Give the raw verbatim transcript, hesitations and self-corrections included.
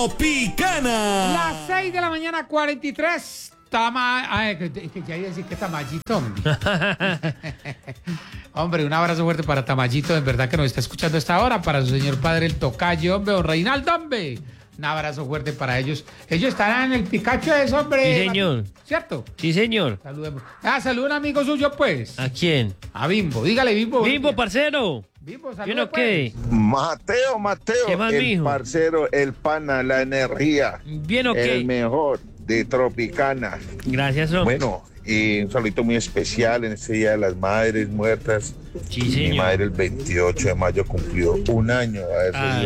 Tropicana. Las seis de la mañana, cuarenta y tres. Tama... Ay, que, que ya iba a decir que Tamayito. Hombre, un abrazo fuerte para Tamayito, en verdad que nos está escuchando a esta hora, para su señor padre, el tocayo, hombre, don Reinaldo, hombre. Un abrazo fuerte para ellos. Ellos estarán en el Picacho de ese, hombre. Sí, señor. ¿Cierto? Sí, señor. Saludemos. Ah, saluda un amigo suyo, pues. ¿A quién? A Bimbo. Dígale, Bimbo. Bimbo, parcero. Bimbo, ¿Yo saluda, no qué? pues. Mateo, Mateo, ¿Qué más, el mijo? parcero, el pana, la energía, Bien, ok. el mejor de Tropicana. Gracias, hombre. Bueno, y un saludito muy especial en este Día de las Madres Muertas. Sí, Mi señor. madre el veintiocho de mayo cumplió un año. A eso Ay.